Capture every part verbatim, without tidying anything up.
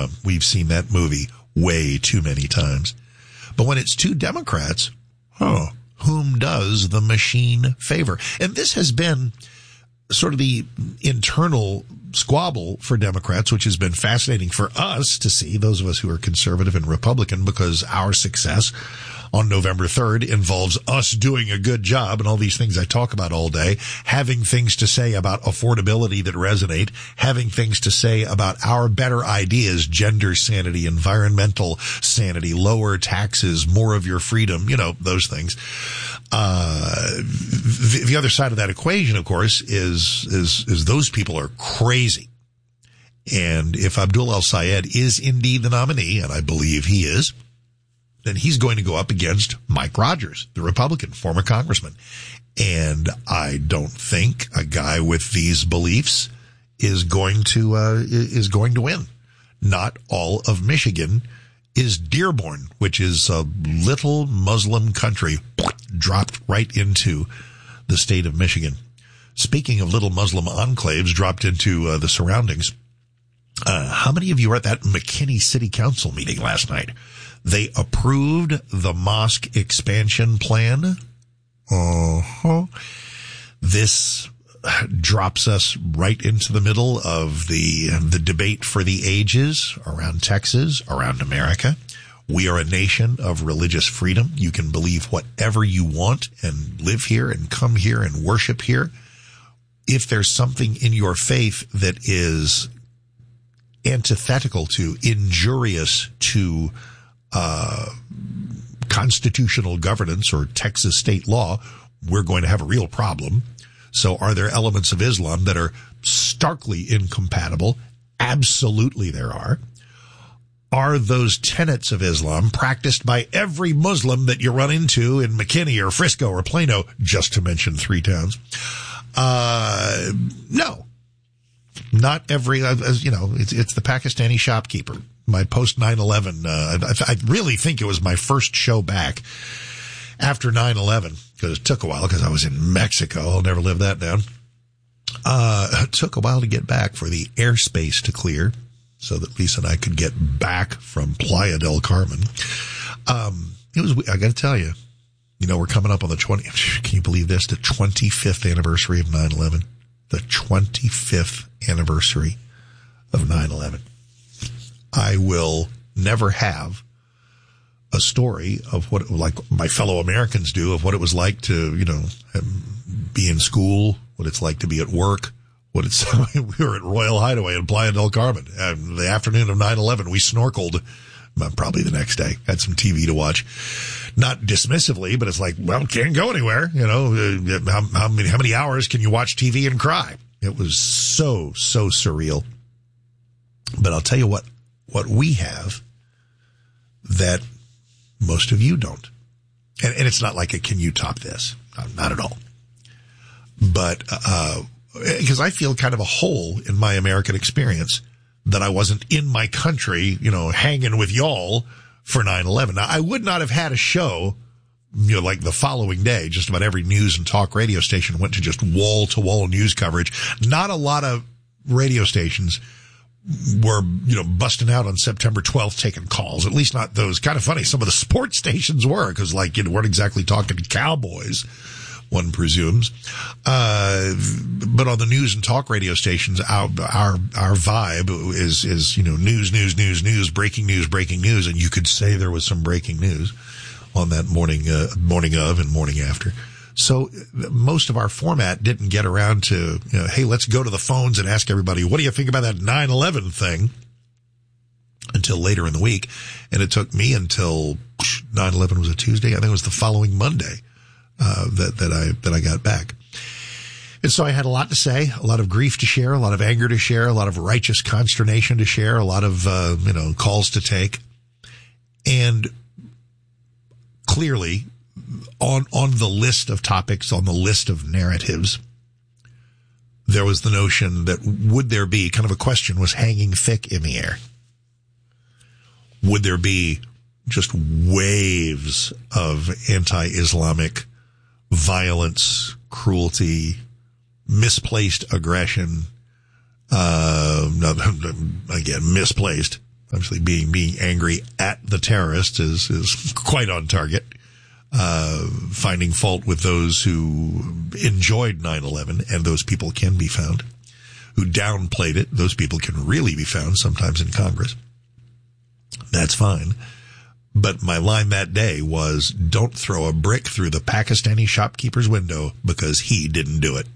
Trump. We've seen that movie way too many times. But when it's two Democrats, huh, whom does the machine favor? And this has been sort of the internal squabble for Democrats, which has been fascinating for us to see, those of us who are conservative and Republican, because our success on November third involves us doing a good job and all these things I talk about all day, having things to say about affordability that resonate, having things to say about our better ideas, gender sanity, environmental sanity, lower taxes, more of your freedom, you know, those things. Uh, the, the other side of that equation, of course, is, is, is those people are crazy. And if Abdul El-Sayed is indeed the nominee, and I believe he is, then he's going to go up against Mike Rogers, the Republican, former congressman. And I don't think a guy with these beliefs is going to, uh, is going to win. Not all of Michigan is Dearborn, which is a little Muslim country dropped right into the state of Michigan. Speaking of little Muslim enclaves dropped into uh, the surroundings, uh, how many of you were at that McKinney City Council meeting last night? They approved the mosque expansion plan. Uh-huh. This drops us right into the middle of the the debate for the ages around Texas, around America. We are a nation of religious freedom. You can believe whatever you want and live here and come here and worship here. If there's something in your faith that is antithetical to, injurious to Uh, constitutional governance or Texas state law, we're going to have a real problem. So are there elements of Islam that are starkly incompatible? Absolutely there are. Are those tenets of Islam practiced by every Muslim that you run into in McKinney or Frisco or Plano, just to mention three towns? Uh, no. Not every, as you know, it's, it's the Pakistani shopkeeper. My post nine eleven, uh, I, I really think it was my first show back after nine eleven, because it took a while because I was in Mexico. I'll never live that down. Uh, it took a while to get back for the airspace to clear so that Lisa and I could get back from Playa del Carmen. Um, it was, I got to tell you, you know, we're coming up on the twentieth, can you believe this? The twenty-fifth anniversary of nine eleven. The twenty-fifth anniversary of nine eleven. I will never have a story of what, it, like my fellow Americans do, of what it was like to, you know, be in school, what it's like to be at work, what it's, we were at Royal Hideaway in Playa del Carmen. And the afternoon of nine eleven, we snorkeled, probably the next day, had some T V to watch. Not dismissively, but it's like, well, can't go anywhere. You know, how, how many, how many hours can you watch T V and cry? It was so, so surreal. But I'll tell you what, what we have that most of you don't. And, and it's not like a, can you top this? Not at all. But, uh, because I feel kind of a hole in my American experience that I wasn't in my country, you know, hanging with y'all for nine eleven. Now, I would not have had a show, you know, like the following day. Just about every news and talk radio station went to just wall-to-wall news coverage. Not a lot of radio stations were, you know, busting out on September twelfth taking calls. At least not those. Kind of funny. Some of the sports stations were, because, like, you know, weren't exactly talking to Cowboys, one presumes. Uh, but on the news and talk radio stations, our, our, our vibe is, is, you know, news, news, news, news, breaking news, breaking news. And you could say there was some breaking news on that morning, uh, morning of and morning after. So most of our format didn't get around to, you know, hey, let's go to the phones and ask everybody, what do you think about that nine eleven thing, until later in the week. And it took me until nine eleven was a Tuesday. I think it was the following Monday, uh, that, that I, that I got back. And so I had a lot to say, a lot of grief to share, a lot of anger to share, a lot of righteous consternation to share, a lot of, uh, you know, calls to take. And clearly, on, on the list of topics, on the list of narratives, there was the notion that would there be, kind of a question was hanging thick in the air. Would there be just waves of anti-Islamic violence, cruelty, misplaced aggression, uh, again, misplaced. Obviously, being being angry at the terrorists is is quite on target. Uh, finding fault with those who enjoyed nine eleven, and those people can be found. Who downplayed it, those people can really be found sometimes in Congress. That's fine. But my line that day was, don't throw a brick through the Pakistani shopkeeper's window because he didn't do it.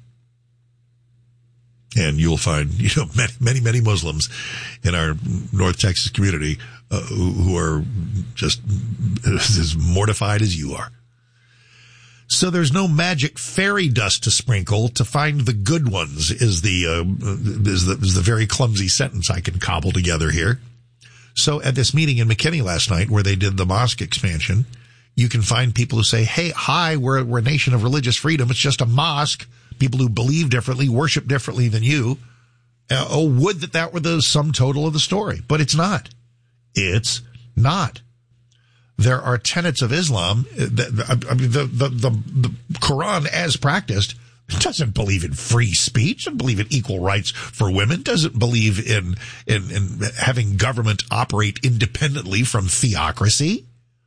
And you'll find, you know, many, many, many Muslims in our North Texas community uh, who, who are just as mortified as you are. So there's no magic fairy dust to sprinkle to find the good ones is the, uh, is the, is the very clumsy sentence I can cobble together here. So at this meeting in McKinney last night where they did the mosque expansion, you can find people who say, hey, hi, we're, we're a nation of religious freedom. It's just a mosque. People who believe differently, worship differently than you. Uh, oh, would that that were the sum total of the story. But it's not. It's not. There are tenets of Islam. That, I mean, the, the, the, the Quran as practiced doesn't believe in free speech, doesn't believe in equal rights for women, doesn't believe in, in, in having government operate independently from theocracy.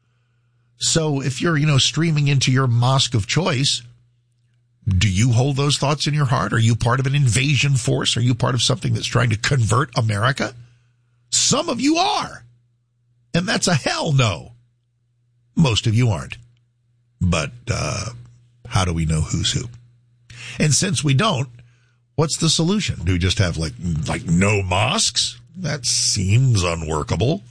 So if you're, you know, streaming into your mosque of choice, do you hold those thoughts in your heart? Are you part of an invasion force? Are you part of something that's trying to convert America? Some of you are. And that's a hell no. Most of you aren't. But uh how do we know who's who? And since we don't, what's the solution? Do we just have like like no mosques? That seems unworkable.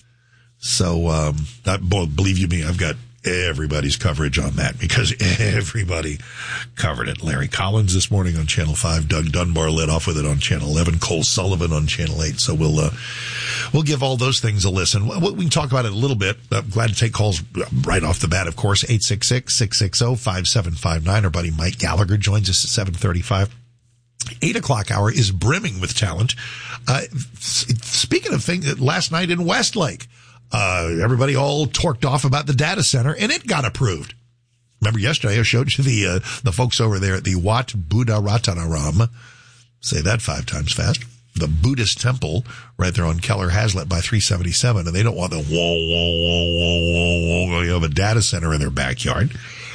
So um I, boy, believe you me, I've got everybody's coverage on that because everybody covered it. Larry Collins this morning on Channel five. Doug Dunbar led off with it on Channel eleven. Cole Sullivan on Channel eight. So we'll uh, we'll give all those things a listen. We can talk about it a little bit. I'm glad to take calls right off the bat, of course. eight six six, six six zero, five seven five nine. Our buddy Mike Gallagher joins us at seven thirty-five. Eight o'clock hour is brimming with talent. Uh, speaking of things, last night in Westlake, Uh, everybody all torqued off about the data center, and it got approved. Remember yesterday I showed you the, uh, the folks over there at the Wat Buddha Ratanaram. Say that five times fast. The Buddhist temple right there on Keller Hazlitt by three seventy-seven, and they don't want the whoa, whoa, whoa, whoa, whoa, you know, a data center in their backyard.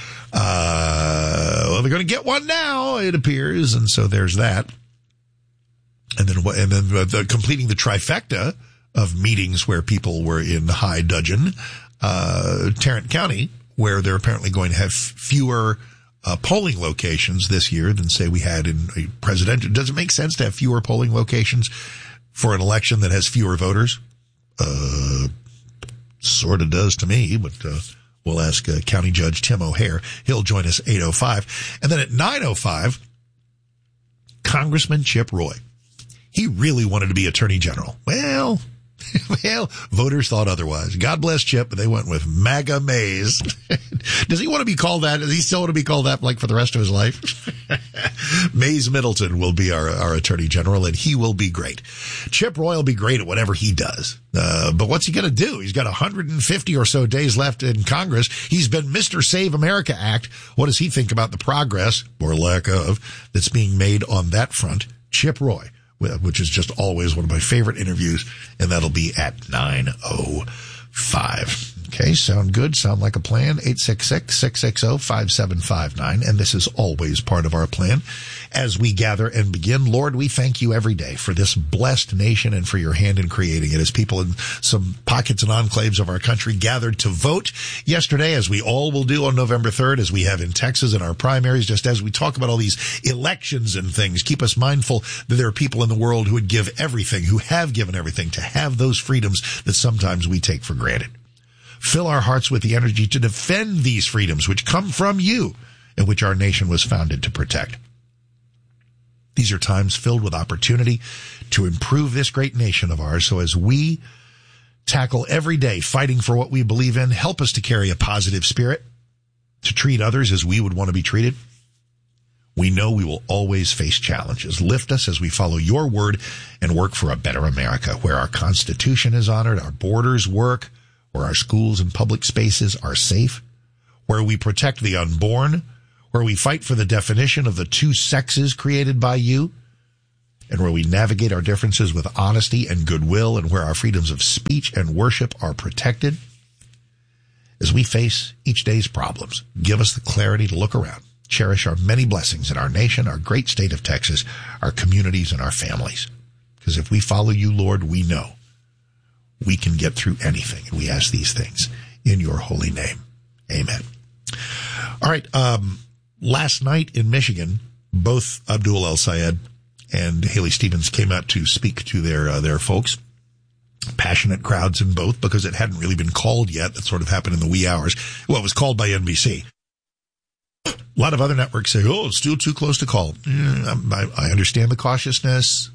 Uh, well, they're going to get one now, it appears, and so there's that. And then, and then uh, the, completing the trifecta of meetings where people were in high dudgeon, uh, Tarrant County, where they're apparently going to have fewer uh, polling locations this year than, say, we had in a presidential. Does it make sense to have fewer polling locations for an election that has fewer voters? Uh, sort of does to me, but uh, we'll ask uh, County Judge Tim O'Hare. He'll join us eight oh five. And then at nine oh five, Congressman Chip Roy. He really wanted to be Attorney General. Well... Well, voters thought otherwise. God bless Chip, but they went with MAGA Mays. Does he want to be called that? Does he still want to be called that like for the rest of his life? Mays Middleton will be our, our Attorney General, and he will be great. Chip Roy will be great at whatever he does. Uh, but what's he going to do? He's got one hundred fifty or so days left in Congress. He's been Mister Save America Act. What does he think about the progress, or lack of, that's being made on that front? Chip Roy, which is just always one of my favorite interviews, and that'll be at nine oh five. Okay, sound good? Sound like a plan? eight six six, six six zero, five seven five nine. And this is always part of our plan. As we gather and begin, Lord, we thank you every day for this blessed nation and for your hand in creating it. As people in some pockets and enclaves of our country gathered to vote yesterday, as we all will do on November third, as we have in Texas in our primaries, just as we talk about all these elections and things, keep us mindful that there are people in the world who would give everything, who have given everything to have those freedoms that sometimes we take for granted. Fill our hearts with the energy to defend these freedoms which come from you and which our nation was founded to protect. These are times filled with opportunity to improve this great nation of ours. So as we tackle every day fighting for what we believe in, help us to carry a positive spirit, to treat others as we would want to be treated. We know we will always face challenges. Lift us as we follow your word and work for a better America, where our Constitution is honored, our borders work, where our schools and public spaces are safe, where we protect the unborn, where we fight for the definition of the two sexes created by you, and where we navigate our differences with honesty and goodwill, and where our freedoms of speech and worship are protected. As we face each day's problems, give us the clarity to look around, cherish our many blessings in our nation, our great state of Texas, our communities, and our families. Because if we follow you, Lord, we know we can get through anything. And we ask these things in your holy name. Amen. All right. Um, last night in Michigan, both Abdul El-Sayed and Haley Stevens came out to speak to their uh, their folks. Passionate crowds in both, because it hadn't really been called yet. That sort of happened in the wee hours. Well, it was called by N B C. A lot of other networks say, oh, it's still too close to call. Yeah, I, I understand the cautiousness.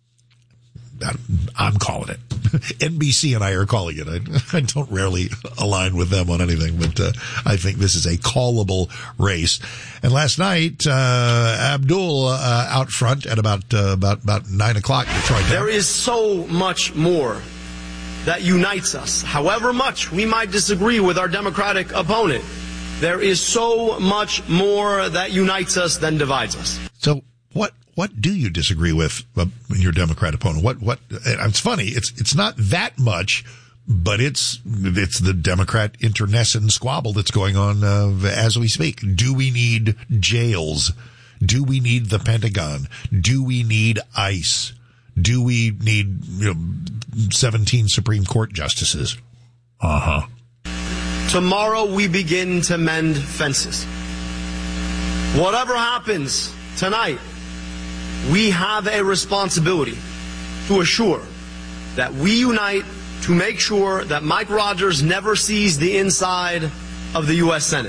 I'm calling it. N B C and I are calling it. I, I don't rarely align with them on anything, but uh, I think this is a callable race. And last night, uh, Abdul uh, out front at about uh, about about nine o'clock. Detroit. There is so much more that unites us. However much we might disagree with our Democratic opponent, there is so much more that unites us than divides us. So what? What do you disagree with uh, your Democrat opponent? What, what, it's funny. It's, it's not that much, but it's, it's the Democrat internecine squabble that's going on, uh, as we speak. Do we need jails? Do we need the Pentagon? Do we need ICE? Do we need, you know, seventeen Supreme Court justices? Uh-huh. Tomorrow we begin to mend fences. Whatever happens tonight, we have a responsibility to assure that we unite to make sure that Mike Rogers never sees the inside of the U S Senate.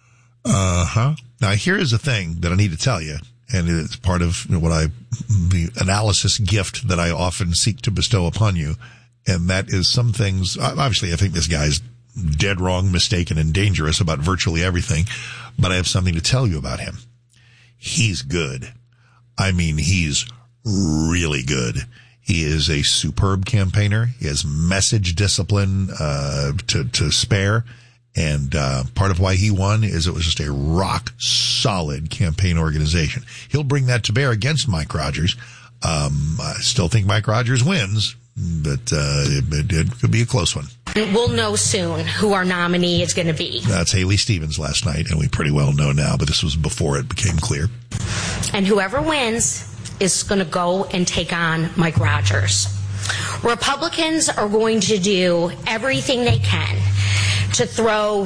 Uh-huh. Now, here is the thing that I need to tell you, and it's part of, you know, what I, the analysis gift that I often seek to bestow upon you, and that is some things, obviously I think this guy's dead wrong, mistaken, and dangerous about virtually everything, but I have something to tell you about him. He's good. I mean, he's really good. He is a superb campaigner. He has message discipline uh to to spare. And uh part of why he won is it was just a rock solid campaign organization. He'll bring that to bear against Mike Rogers. Um I still think Mike Rogers wins, but uh it, it could be a close one. We'll know soon who our nominee is going to be. That's Haley Stevens last night, and we pretty well know now, but this was before it became clear. And whoever wins is going to go and take on Mike Rogers. Republicans are going to do everything they can to throw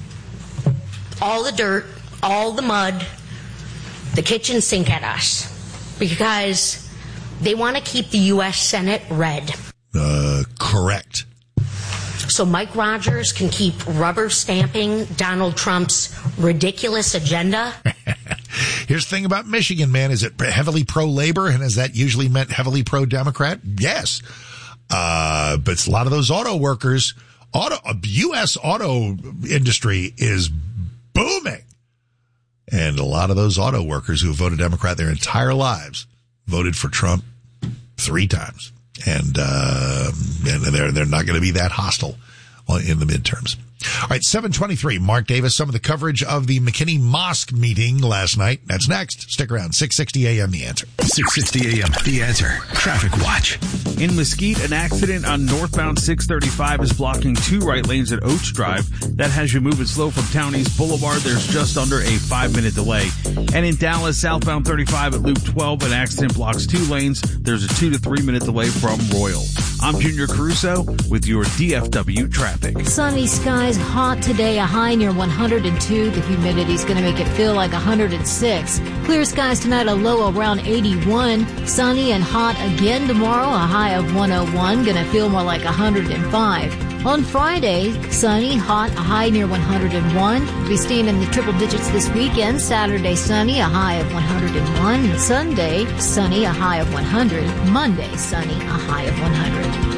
all the dirt, all the mud, the kitchen sink at us, because they want to keep the U S Senate red. Uh, correct. So Mike Rogers can keep rubber stamping Donald Trump's ridiculous agenda. Here's the thing about Michigan, man. Is it heavily pro-labor, and has that usually meant heavily pro-Democrat? Yes. Uh, but it's a lot of those auto workers, auto, U S auto industry is booming. And a lot of those auto workers who have voted Democrat their entire lives voted for Trump three times. And, uh, and they're, they're not going to be that hostile in the midterms. All right, seven twenty-three, Mark Davis, some of the coverage of the McKinney Mosque meeting last night. That's next. Stick around. six sixty a.m. The Answer. six sixty a.m. The Answer. Traffic Watch. In Mesquite, an accident on northbound six thirty-five is blocking two right lanes at Oaks Drive. That has you moving slow from Town East Boulevard. There's just under a five-minute delay. And in Dallas, southbound thirty-five at Loop twelve, an accident blocks two lanes. There's a two to three-minute delay from Royal. I'm Junior Caruso with your D F W traffic. Sunny skies, hot today, a high near one hundred two. The humidity's going to make it feel like one hundred six. Clear skies tonight, a low around eighty-one. Sunny and hot again tomorrow, a high of one oh one. Going to feel more like one hundred five. On Friday, sunny, hot, a high near one hundred one. We'll be staying in the triple digits this weekend. Saturday, sunny, a high of one hundred one. Sunday, sunny, a high of one hundred. Monday, sunny, a high of one hundred.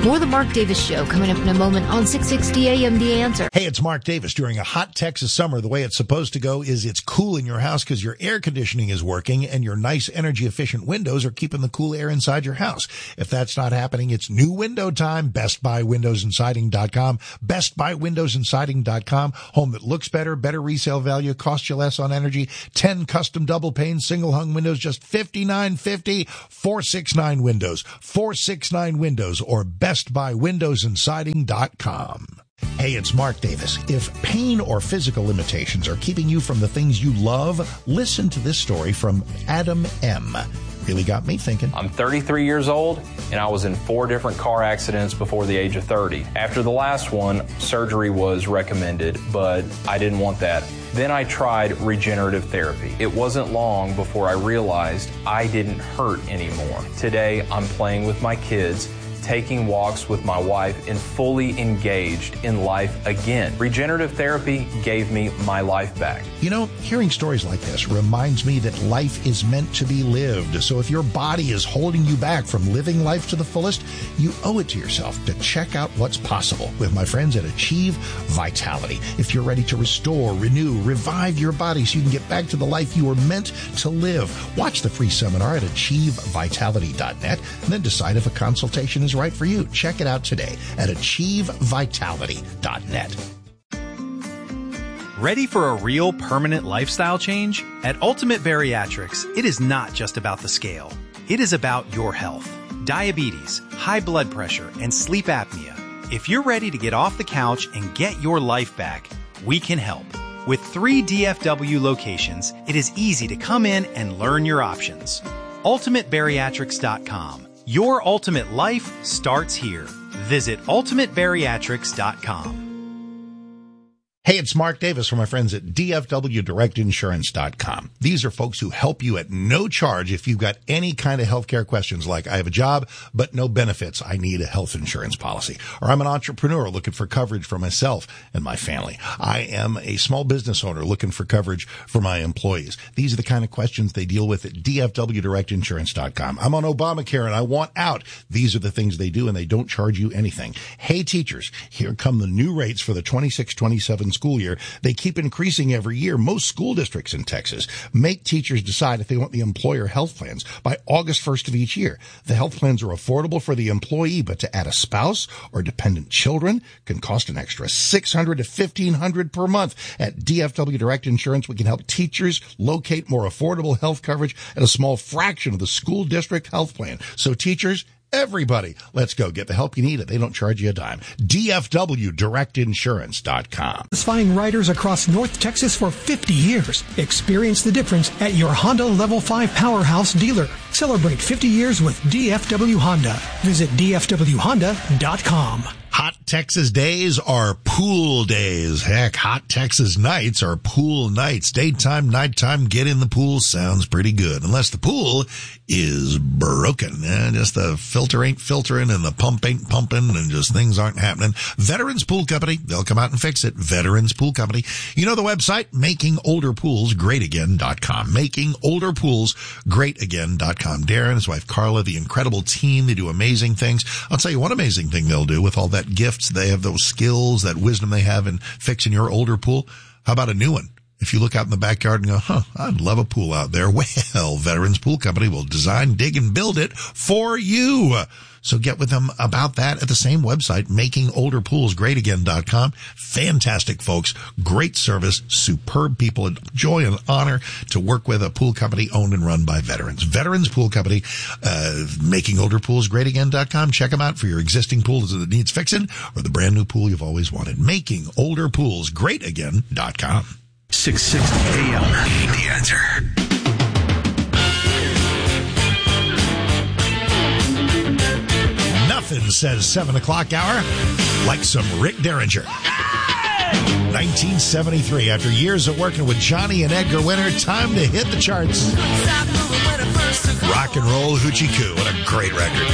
More of the Mark Davis Show coming up in a moment on six sixty A M The Answer. Hey, it's Mark Davis. During a hot Texas summer, the way it's supposed to go is it's cool in your house because your air conditioning is working and your nice energy efficient windows are keeping the cool air inside your house. If that's not happening, it's new window time. Best Buy Windows and Siding dot com. Best Buy Windows and Siding dot com. Home that looks better, better resale value, costs you less on energy. ten custom double pane single hung windows, just fifty-nine fifty. four sixty-nine Windows. four sixty-nine Windows or Best Buy Windows and Siding dot com. Hey, it's Mark Davis. If pain or physical limitations are keeping you from the things you love, listen to this story from Adam M. Really got me thinking. I'm thirty-three years old, and I was in four different car accidents before the age of thirty. After the last one, surgery was recommended, but I didn't want that. Then I tried regenerative therapy. It wasn't long before I realized I didn't hurt anymore. Today, I'm playing with my kids, taking walks with my wife, and fully engaged in life again. Regenerative therapy gave me my life back. You know, hearing stories like this reminds me that life is meant to be lived. So if your body is holding you back from living life to the fullest, you owe it to yourself to check out what's possible with my friends at Achieve Vitality. If you're ready to restore, renew, revive your body so you can get back to the life you were meant to live, watch the free seminar at achieve vitality dot net and then decide if a consultation is right for you. Check it out today at achieve vitality dot net. Ready for a real permanent lifestyle change? At Ultimate Bariatrics, it is not just about the scale. It is about your health. Diabetes, high blood pressure, and sleep apnea. If you're ready to get off the couch and get your life back, we can help. With three D F W locations, it is easy to come in and learn your options. ultimate bariatrics dot com. Your ultimate life starts here. Visit ultimate bariatrics dot com. Hey, it's Mark Davis from my friends at D F W direct insurance dot com. These are folks who help you at no charge if you've got any kind of healthcare questions like I have a job, but no benefits. I need a health insurance policy. Or I'm an entrepreneur looking for coverage for myself and my family. I am a small business owner looking for coverage for my employees. These are the kind of questions they deal with at D F W direct insurance dot com. I'm on Obamacare and I want out. These are the things they do and they don't charge you anything. Hey, teachers, here come the new rates for the twenty-six twenty-seven school year. They keep increasing every year. Most school districts in Texas make teachers decide if they want the employer health plans by August first of each year. The health plans are affordable for the employee, but to add a spouse or dependent children can cost an extra six hundred dollars to fifteen hundred dollars per month. At D F W Direct Insurance, we can help teachers locate more affordable health coverage at a small fraction of the school district health plan. So teachers, everybody, let's go get the help you need. They don't charge you a dime. D F W direct insurance dot com. Satisfying riders across North Texas for fifty years. Experience the difference at your Honda Level five Powerhouse dealer. Celebrate fifty years with D F W Honda. Visit D F W honda dot com. Hot Texas days are pool days. Heck, hot Texas nights are pool nights. Daytime, nighttime, get in the pool sounds pretty good. Unless the pool is broken. Eh, just the filter ain't filtering and the pump ain't pumping and just things aren't happening. Veterans Pool Company, they'll come out and fix it. Veterans Pool Company. You know the website? making older pools great again dot com. making older pools great again dot com. Darren, his wife Carla, the incredible team, they do amazing things. I'll tell you one amazing thing they'll do with all that gifts. They have those skills, that wisdom they have in fixing your older pool. How about a new one? If you look out in the backyard and go, huh, I'd love a pool out there. Well, Veterans Pool Company will design, dig, and build it for you. So get with them about that at the same website, making older pools great again dot com. Fantastic folks, great service, superb people, a joy and honor to work with a pool company owned and run by veterans. Veterans Pool Company, uh, making older pools great again dot com. Check them out for your existing pool that needs fixing or the brand new pool you've always wanted. making older pools great again dot com. six sixty A M. The Answer. Nothing says seven o'clock hour like some Rick Derringer. nineteen seventy-three, after years of working with Johnny and Edgar Winter, time to hit the charts. Rock and roll hoochie coo. What a great record.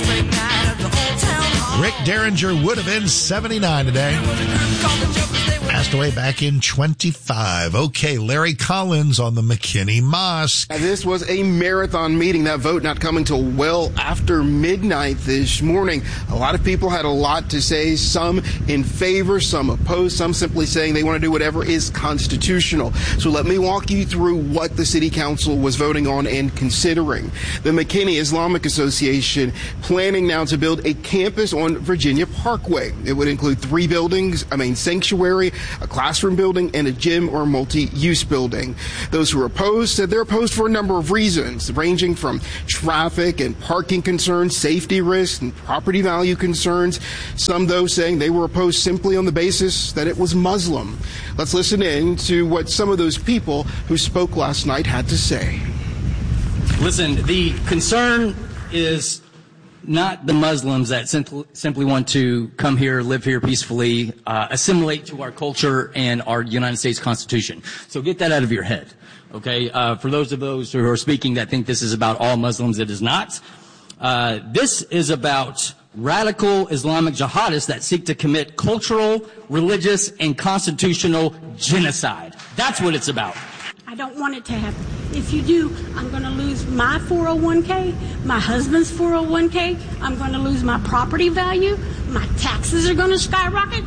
Rick Derringer would have been seventy-nine today. Passed away back in twenty-five. Okay, Larry Collins on the McKinney Mosque. This was a marathon meeting. That vote not coming till well after midnight this morning. A lot of people had a lot to say, some in favor, some opposed, some simply saying they want to do whatever is constitutional. So let me walk you through what the city council was voting on and considering. The McKinney Islamic Association planning now to build a campus on Virginia Parkway. It would include three buildings, a main sanctuary, a classroom building, and a gym or multi-use building. Those who are opposed said they're opposed for a number of reasons, ranging from traffic and parking concerns, safety risks, and property value concerns. Some, though, saying they were opposed simply on the basis that it was Muslim. Let's listen in to what some of those people who spoke last night had to say. Listen, the concern is not the Muslims that simply, simply want to come here, live here peacefully, uh, assimilate to our culture and our United States Constitution. So get that out of your head, okay? Uh, for those of those who are speaking that think this is about all Muslims, it is not. Uh, this is about radical Islamic jihadists that seek to commit cultural, religious, and constitutional genocide. That's what it's about. I don't want it to happen. If you do, I'm going to lose my four oh one k, my husband's four oh one k, I'm going to lose my property value, my taxes are going to skyrocket.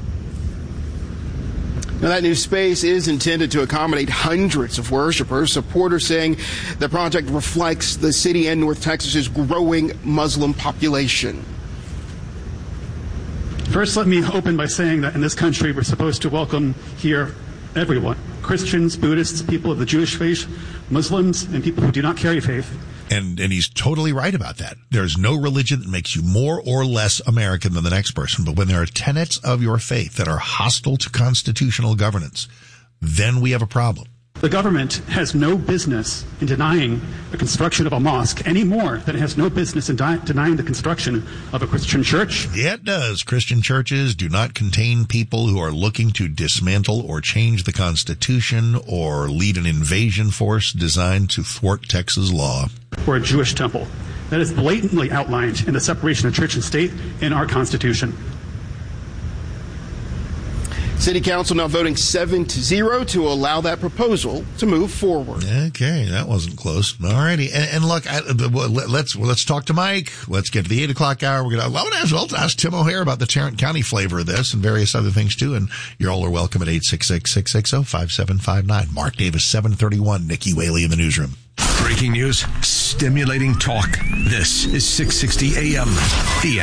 Now, that new space is intended to accommodate hundreds of worshipers. Supporters saying the project reflects the city and North Texas's growing Muslim population. First, let me open by saying that in this country, we're supposed to welcome here everyone. Christians, Buddhists, people of the Jewish faith, Muslims, and people who do not carry faith. And and he's totally right about that. There's no religion that makes you more or less American than the next person. But when there are tenets of your faith that are hostile to constitutional governance, then we have a problem. The government has no business in denying the construction of a mosque any more than it has no business in di- denying the construction of a Christian church. Yeah, it does. Christian churches do not contain people who are looking to dismantle or change the Constitution or lead an invasion force designed to thwart Texas law. Or a Jewish temple. That is blatantly outlined in the separation of church and state in our Constitution. City Council now voting seven to zero to allow that proposal to move forward. Okay, that wasn't close. All righty, and, and look, I, let's let's talk to Mike. Let's get to the eight o'clock hour. We're gonna. I want to ask, I'll ask Tim O'Hare about the Tarrant County flavor of this and various other things too. And you all are welcome at eight six six, six six zero, five seven five nine. Mark Davis, seven thirty-one. Nikki Whaley in the newsroom. Breaking news, stimulating talk. This is six sixty A M. The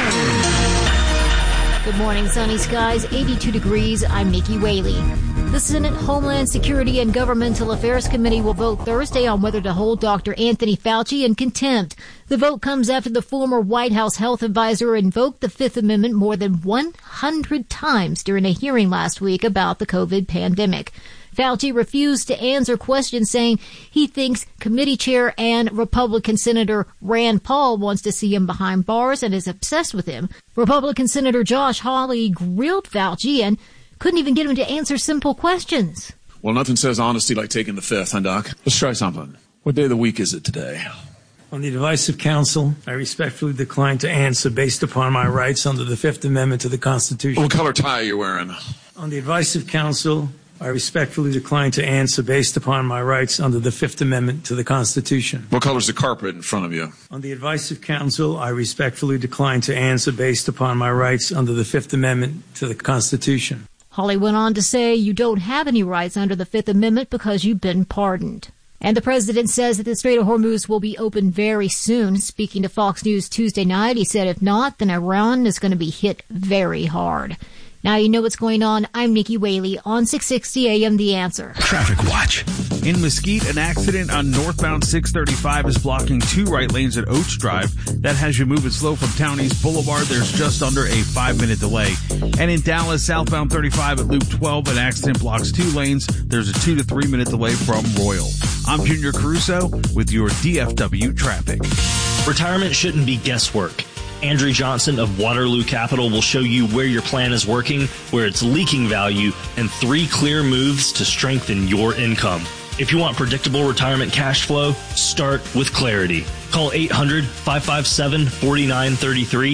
Answer. Good morning, sunny skies, eighty-two degrees. I'm Nikki Whaley. The Senate Homeland Security and Governmental Affairs Committee will vote Thursday on whether to hold Doctor Anthony Fauci in contempt. The vote comes after the former White House health advisor invoked the Fifth Amendment more than one hundred times during a hearing last week about the COVID pandemic. Fauci refused to answer questions, saying he thinks committee chair and Republican Senator Rand Paul wants to see him behind bars and is obsessed with him. Republican Senator Josh Hawley grilled Fauci and couldn't even get him to answer simple questions. Well, nothing says honesty like taking the fifth, huh, Doc? Let's try something. What day of the week is it today? On the advice of counsel, I respectfully decline to answer based upon my rights under the Fifth Amendment to the Constitution. What color tie are you wearing? On the advice of counsel, I respectfully decline to answer based upon my rights under the Fifth Amendment to the Constitution. What color's the carpet in front of you? On the advice of counsel, I respectfully decline to answer based upon my rights under the Fifth Amendment to the Constitution. Hawley went on to say you don't have any rights under the Fifth Amendment because you've been pardoned. And the president says that the Strait of Hormuz will be open very soon. Speaking to Fox News Tuesday night, he said if not, then Iran is going to be hit very hard. Now you know what's going on. I'm Nikki Whaley on six sixty A M The Answer. Traffic Watch. In Mesquite, an accident on northbound six thirty-five is blocking two right lanes at Oaks Drive. That has you moving slow from Townies Boulevard. There's just under a five-minute delay. And in Dallas, southbound thirty-five at Loop twelve, an accident blocks two lanes. There's a two to three-minute delay from Royal. I'm Junior Caruso with your D F W traffic. Retirement shouldn't be guesswork. Andrew Johnson of Waterloo Capital will show you where your plan is working, where it's leaking value, and three clear moves to strengthen your income. If you want predictable retirement cash flow, start with Clarity. Call eight hundred, five five seven, four nine three three,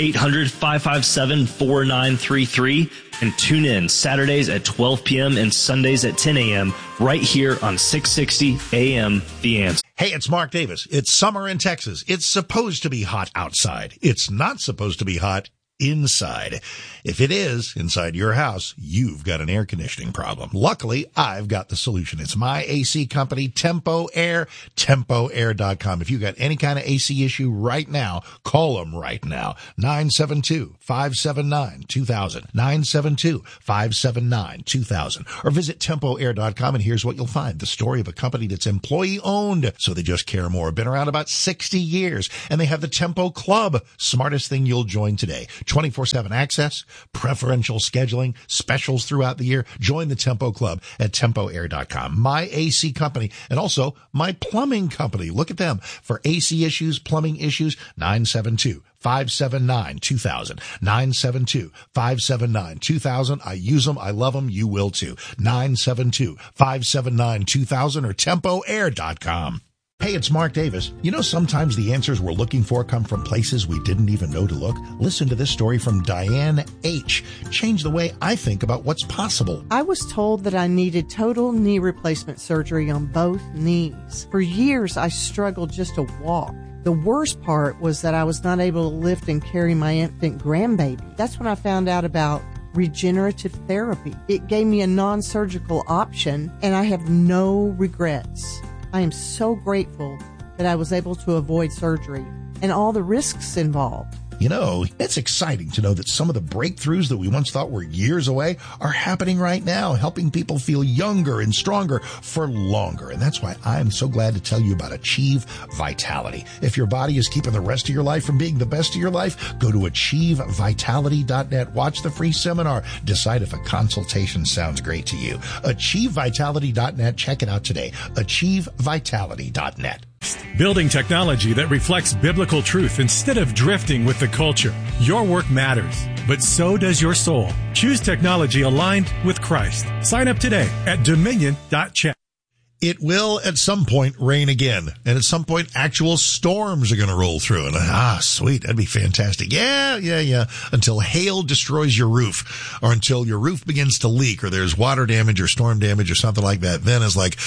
eight hundred, five five seven, four nine three three. And tune in Saturdays at twelve p.m. and Sundays at ten a.m. right here on six sixty A M The Answer. Hey, it's Mark Davis. It's summer in Texas. It's supposed to be hot outside. It's not supposed to be hot inside. If it is inside your house, you've got an air conditioning problem. Luckily, I've got the solution. It's my A C company, Tempo Air, tempo air dot com. If you've got any kind of A C issue right now, call them right now. nine seven two, five seven nine, two thousand. nine seven two, five seven nine, two thousand. Or visit tempo air dot com, and here's what you'll find. The story of a company that's employee owned, so they just care more. Been around about sixty years, and they have the Tempo Club. Smartest thing you'll join today. twenty-four seven access, preferential scheduling, specials throughout the year. Join the Tempo Club at tempo air dot com. My A C company, and also my plumbing company. Look at them. For A C issues, plumbing issues, nine seven two, five seven nine, two thousand. nine seven two, five seven nine, two thousand. I use them. I love them. You will too. nine seven two, five seven nine, two thousand or tempo air dot com. Hey, it's Mark Davis. You know, sometimes the answers we're looking for come from places we didn't even know to look. Listen to this story from Diane H. Changed the way I think about what's possible. I was told that I needed total knee replacement surgery on both knees. For years, I struggled just to walk. The worst part was that I was not able to lift and carry my infant grandbaby. That's when I found out about regenerative therapy. It gave me a non-surgical option, and I have no regrets. I am so grateful that I was able to avoid surgery and all the risks involved. You know, it's exciting to know that some of the breakthroughs that we once thought were years away are happening right now, helping people feel younger and stronger for longer. And that's why I'm so glad to tell you about Achieve Vitality. If your body is keeping the rest of your life from being the best of your life, go to achieve vitality dot net. Watch the free seminar. Decide if a consultation sounds great to you. achieve vitality dot net. Check it out today. achieve vitality dot net. Building technology that reflects biblical truth instead of drifting with the culture. Your work matters, but so does your soul. Choose technology aligned with Christ. Sign up today at dominion dot chat. It will at some point rain again, and at some point actual storms are going to roll through. And ah, sweet, that'd be fantastic. Yeah, yeah, yeah. Until hail destroys your roof, or until your roof begins to leak, or there's water damage or storm damage or something like that. Then it's like,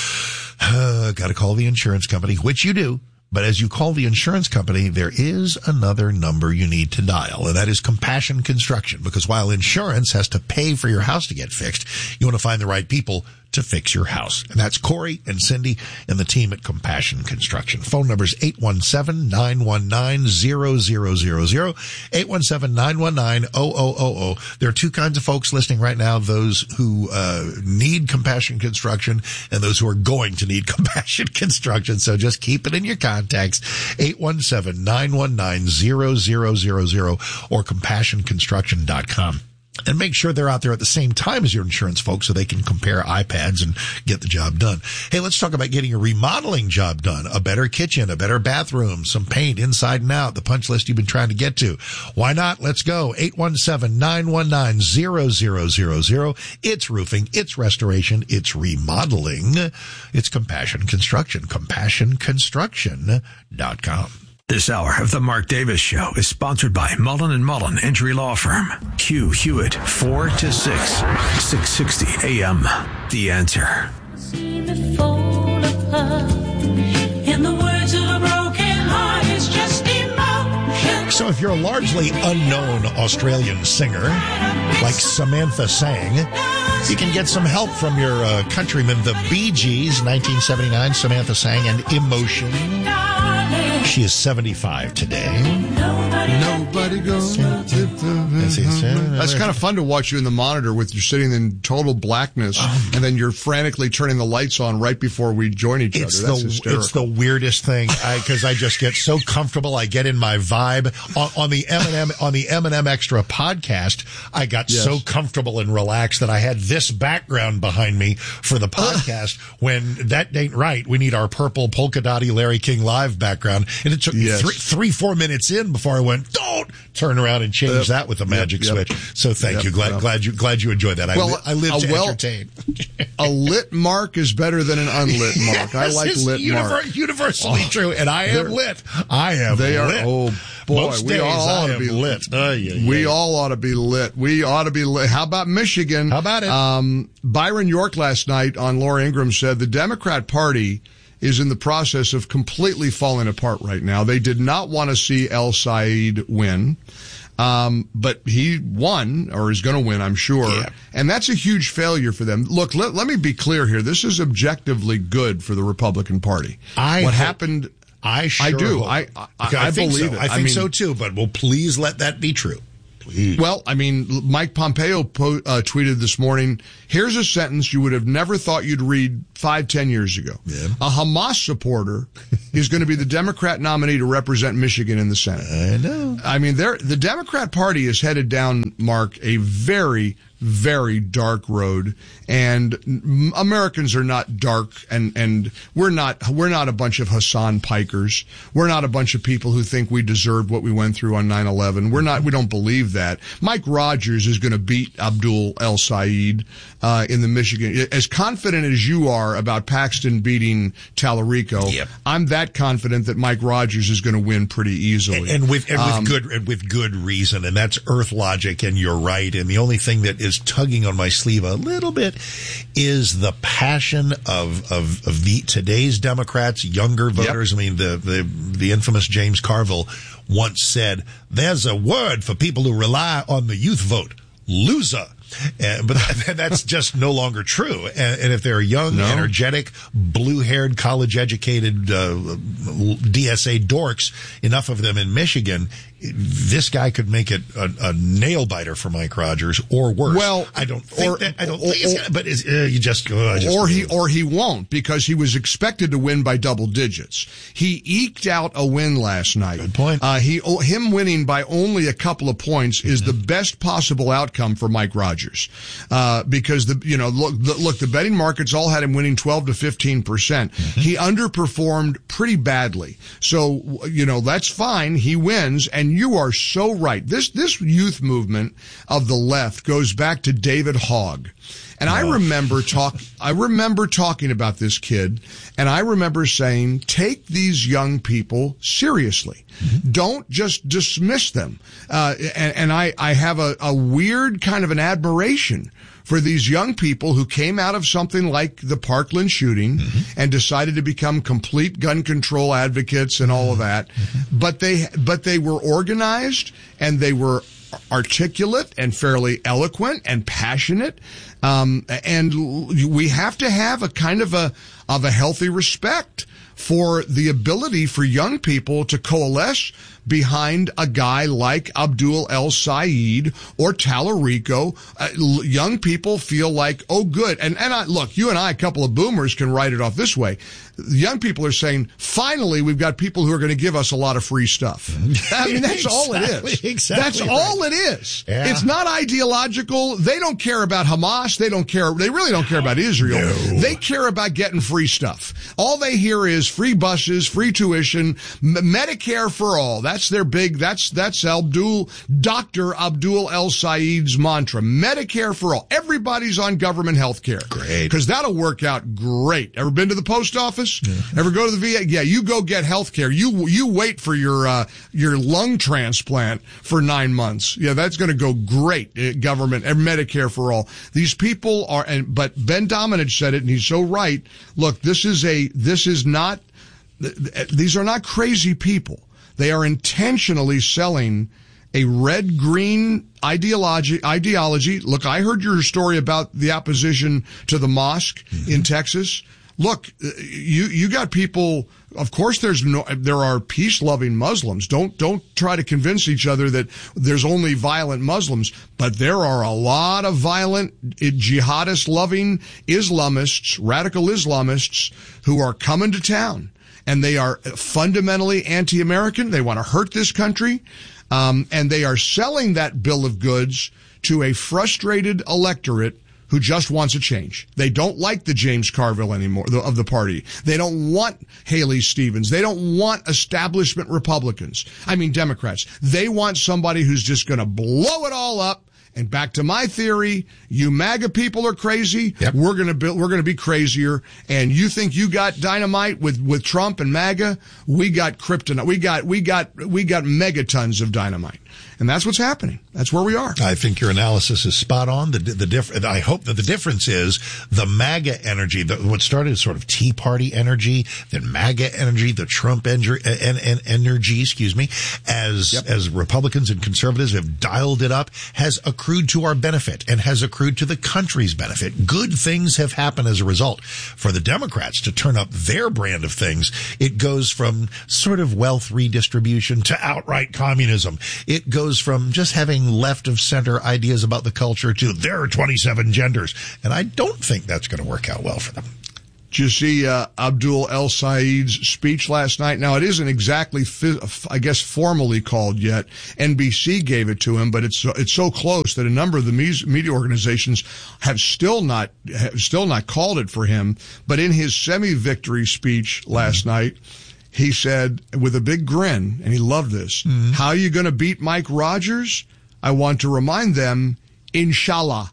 uh, got to call the insurance company, which you do. But as you call the insurance company, there is another number you need to dial, and that is Compassion Construction. Because while insurance has to pay for your house to get fixed, you want to find the right people to fix your house. And that's Corey and Cindy and the team at Compassion Construction. Phone number is eight one seven, nine one nine, zero zero zero zero, eight one seven, nine one nine, zero zero zero zero. There are two kinds of folks listening right now, those who uh need Compassion Construction and those who are going to need Compassion Construction. So just keep it in your contacts, eight one seven, nine one nine, zero zero zero zero or compassion construction dot com. And make sure they're out there at the same time as your insurance folks so they can compare iPads and get the job done. Hey, let's talk about getting a remodeling job done. A better kitchen, a better bathroom, some paint inside and out, the punch list you've been trying to get to. Why not? Let's go. eight one seven, nine one nine, zero zero zero zero. It's roofing, it's restoration, it's remodeling. It's Compassion Construction. compassion construction dot com. This hour of the Mark Davis Show is sponsored by Mullen and Mullen Injury Law Firm. Hugh Hewitt, four to six, six sixty A M The Answer. So if you're a largely unknown Australian singer, like Samantha Sang, you can get some help from your uh, countrymen, the Bee Gees, nineteen seventy-nine, Samantha Sang and Emotion. She is seventy-five today. Nobody goes. That's kind of fun to watch you in the monitor with you sitting in total blackness, um, and then you're frantically turning the lights on right before we join each it's other. That's the, hysterical. It's the weirdest thing because I, I just get so comfortable. I get in my vibe on, on the M and M on the M and M Extra podcast. I got yes. so comfortable and relaxed that I had this background behind me for the podcast. When that ain't right, we need our purple polka dotty Larry King live background. And it took yes. three, three, four minutes in before I went, don't turn around and change yep. that with a magic yep, yep. switch. So thank yep, you. Glad, yep. glad you, glad you enjoyed that. I, well, li- I live to well, entertain. A lit mark is better than an unlit mark. I like lit univer- mark. Universally oh, true. And I am lit. I am they lit. Are, oh, Boy, Most we days all I ought to am be lit. Oh, yeah, We yeah. all ought to be lit. We ought to be lit. How about Michigan? How about it? Um, Byron York last night on Laura Ingraham said the Democrat Party is in the process of completely falling apart right now. They did not want to see El Said win. Um, but he won, or is going to win, I'm sure. Yeah. And that's a huge failure for them. Look, let, let me be clear here. This is objectively good for the Republican Party. I what hope, happened? I sure I do. Hope. I, I, I, I think believe so. it. I think I mean, so too, but well, please let that be true. Please. Well, I mean, Mike Pompeo po- uh, tweeted this morning, here's a sentence you would have never thought you'd read five, ten years ago. Yeah. A Hamas supporter is going to be the Democrat nominee to represent Michigan in the Senate. I know. I mean, they're, the Democrat Party is headed down, Mark, a very, very dark road, and Americans are not dark, and and we're not we're not a bunch of Hassan Pikers. We're not a bunch of people who think we deserved what we went through on nine eleven. We're not. We don't believe that. Mike Rogers is going to beat Abdul El Said uh, in the Michigan. As confident as you are about Paxton beating Tallarico, yep. I'm that confident that Mike Rogers is going to win pretty easily, and, and with and with um, good and with good reason. And that's Earth logic. And you're right. And the only thing that is tugging on my sleeve a little bit is the passion of of, of the today's Democrats, younger voters. Yep. I mean, the, the the infamous James Carville once said, "There's a word for people who rely on the youth vote: loser." Uh, but that, that's just no longer true. And, and if they're young, no. energetic, blue-haired, college-educated uh, D S A dorks, enough of them in Michigan, this guy could make it a, a nail-biter for Mike Rogers, or worse. Well, I don't think or, that. I don't or, think it's gonna, but it's, uh, you just, uh, I just or he or he won't, because he was expected to win by double digits. He eked out a win last night. Good point. Uh, he him winning by only a couple of points mm-hmm. is the best possible outcome for Mike Rogers, uh, because the you know look the, look the betting markets all had him winning twelve to fifteen percent. Mm-hmm. He underperformed pretty badly, so you know that's fine. He wins, and you are so right. This this youth movement of the left goes back to David Hogg. And I remember talk, I remember talking about this kid, and I remember saying, take these young people seriously. Mm-hmm. Don't just dismiss them. Uh, and, and I, I have a, a weird kind of an admiration for these young people who came out of something like the Parkland shooting mm-hmm. and decided to become complete gun control advocates and all of that. Mm-hmm. But they, but they were organized, and they were articulate and fairly eloquent and passionate. Um, and we have to have a kind of a, of a healthy respect for the ability for young people to coalesce behind a guy like Abdul El Said or Tallarico. Uh, young people feel like, oh, good. And, and I, look, you and I, a couple of boomers, can write it off this way. Young people are saying, finally, we've got people who are going to give us a lot of free stuff. I mean, that's exactly, all it is. Exactly that's right. all it is. Yeah. It's not ideological. They don't care about Hamas. They don't care. They really don't care about Israel. No. They care about getting free stuff. All they hear is free buses, free tuition, M- Medicare for all. That's their big, that's, that's Abdul, Doctor Abdul El Said's mantra. Medicare for all. Everybody's on government health care. Great. Because that'll work out great. Ever been to the post office? Yeah. Ever go to the V A? Yeah, you go get health care. You, you wait for your, uh, your lung transplant for nine months. Yeah, that's going to go great. Uh, government and Medicare for all. These people are, and, but Ben Domenech said it, and he's so right. Look, this is a, this is not, these are not crazy people. They are intentionally selling a red-green ideology. Ideology. Look, I heard your story about the opposition to the mosque mm-hmm. in Texas. Look, you you got people. Of course, there's no. There are peace-loving Muslims. Don't don't try to convince each other that there's only violent Muslims. But there are a lot of violent jihadist-loving Islamists, radical Islamists, who are coming to town. And they are fundamentally anti-American. They want to hurt this country. Um, and they are selling that bill of goods to a frustrated electorate who just wants a change. They don't like the James Carville anymore, the, of the party. They don't want Haley Stevens. They don't want establishment Republicans. I mean, Democrats. They want somebody who's just going to blow it all up And back to my theory, you MAGA people are crazy. Yep. We're gonna be, we're gonna be crazier. And you think you got dynamite with, with Trump and MAGA? We got kryptonite. We got, we got, we got megatons of dynamite. And that's what's happening. That's where we are. I think your analysis is spot on. The the diff- I hope that the difference is the MAGA energy, the, what started as sort of Tea Party energy, then MAGA energy, the Trump en- en- en- energy, excuse me, as yep. as Republicans and conservatives have dialed it up, has accrued to our benefit and has accrued to the country's benefit. Good things have happened as a result. For the Democrats to turn up their brand of things, it goes from sort of wealth redistribution to outright communism. It goes from just having left of center ideas about the culture to there are twenty-seven genders. And I don't think that's going to work out well for them. Did you see uh, Abdul El Sayed's speech last night? Now, it isn't exactly, I guess, formally called yet. N B C gave it to him, but it's it's so close that a number of the media organizations have still not have still not called it for him. But in his semi-victory speech last mm-hmm. night, he said, with a big grin, and he loved this, mm-hmm. how are you going to beat Mike Rogers? I want to remind them, inshallah.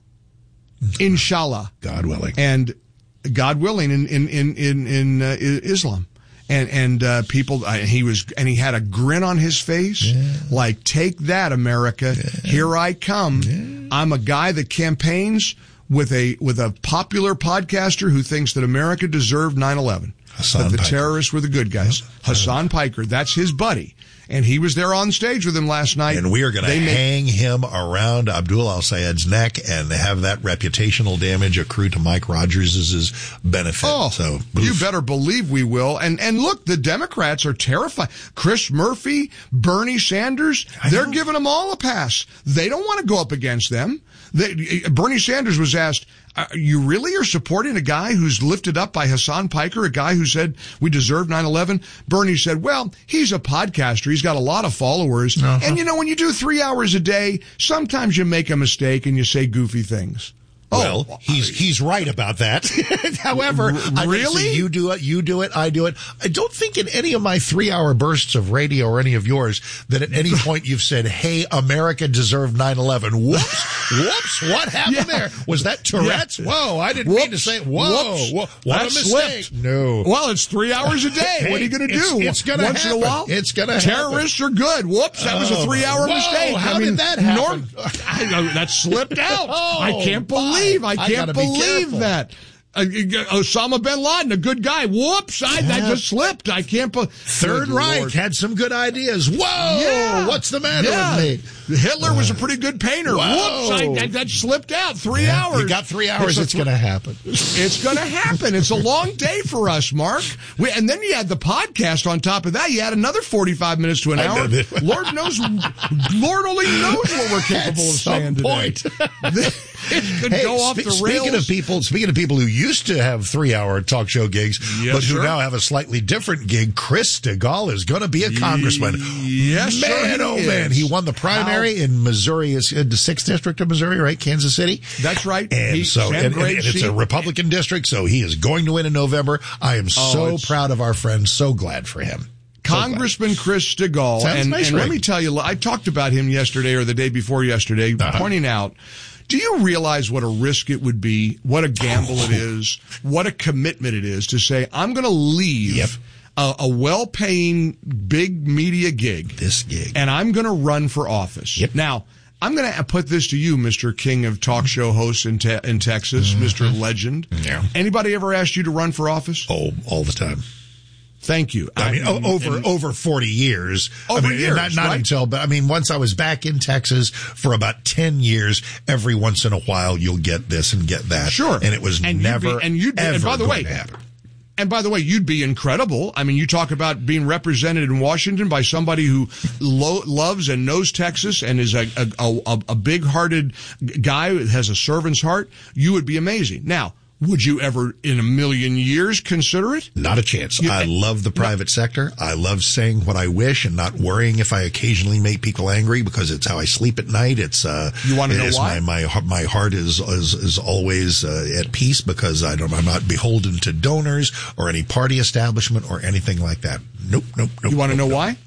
Inshallah. God willing. And God willing in, in, in, in, in uh, Islam. And, and, uh, people, uh, he was, and he had a grin on his face, yeah. like, take that, America. Yeah. Here I come. Yeah. I'm a guy that campaigns with a, with a popular podcaster who thinks that America deserved nine eleven. Hassan that the Piker. terrorists were the good guys. Yep. Hassan Piker, that's his buddy. And he was there on stage with him last night. And we are going to hang make- him around Abdul El Sayed's neck and have that reputational damage accrue to Mike Rogers' benefit. Oh, so you better believe we will. And and look, the Democrats are terrified. Chris Murphy, Bernie Sanders, they're giving them all a pass. They don't want to go up against them. They, Bernie Sanders was asked, Uh, you really are supporting a guy who's lifted up by Hassan Piker, a guy who said we deserve nine eleven? Bernie said, well, he's a podcaster. He's got a lot of followers. Uh-huh. And, you know, when you do three hours a day, sometimes you make a mistake and you say goofy things. Well, oh, he's he's right about that. However, r- really, I you do it, you do it, I do it. I don't think in any of my three-hour bursts of radio or any of yours that at any point you've said, "Hey, America deserved nine eleven." Whoops, whoops, what happened yeah. there? Was that Tourette's? Yeah. Whoa, I didn't whoops. mean to say. Whoa, whoops. Whoa, what that a mistake! Slipped. No. Well, it's three hours a day. Hey, what are you going to do? It's, it's going to once happen. in a while. It's going to Terrorists happen. are good. Whoops, that was a three-hour Whoa, mistake. How I mean, did that happen? Norm, I, that slipped out. oh, I can't believe. I can't I believe that. Uh, Osama bin Laden, a good guy. Whoops, I, yeah. I just slipped. I can't believe. Third Reich Lord. had some good ideas. Whoa, yeah. what's the matter yeah. with me? Hitler was a pretty good painter. Whoa. Whoops, I, I, that slipped out. Three yeah. hours. You got three hours. It's, it's going to happen. It's going to happen. It's a long day for us, Mark. We, and then you had the podcast on top of that. You had another forty-five minutes to an hour. Lord knows, Lord only knows what we're capable At of saying some point. today. It could hey, go off spe- the rails. Speaking of people, speaking of people who used to have three-hour talk show gigs, yes, but who sir. now have a slightly different gig, Chris Stigall is going to be a congressman. Yes, man, sir, oh he man, is. he won the primary How? in Missouri, is in the sixth district of Missouri, right? Kansas City. That's right. And he, so, and, and, and it's a Republican district, so he is going to win in November. I am oh, so proud of our friend. So glad for him. Congressman Chris Stigall, and, nice, and right? let me tell you, I talked about him yesterday or the day before yesterday, uh-huh. pointing out, do you realize what a risk it would be, what a gamble it is, what a commitment it is to say, I'm going to leave yep. a, a well-paying big media gig, this gig, and I'm going to run for office. Yep. Now, I'm going to put this to you, Mister King of talk show hosts in, te- in Texas, mm-hmm. Mister Legend. Yeah. Anybody ever asked you to run for office? Oh, all the time. Thank you. I mean, I, over and, over forty years. Over I mean, years, not, not right? until, but I mean, once I was back in Texas for about ten years, every once in a while you'll get this and get that. Sure. And it was and never, you'd be, and you'd be, ever and by the going way, to happen. And by the way, you'd be incredible. I mean, you talk about being represented in Washington by somebody who lo- loves and knows Texas and is a, a, a, a big-hearted guy who has a servant's heart. You would be amazing. Now, would you ever in a million years consider it? Not a chance. You, I love the private no. sector. I love saying what I wish and not worrying if I occasionally make people angry because it's how I sleep at night. It's, uh, you want to know why? My, my, my heart is, is, is always, uh, at peace because I don't, I'm not beholden to donors or any party establishment or anything like that. Nope, nope, nope. You want to nope, know nope. why? Why?